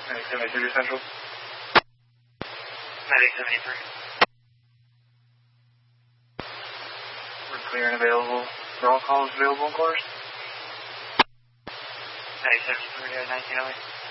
73 Central. 9073. We're clear and available. For all calls available, of course. 9073, 1908.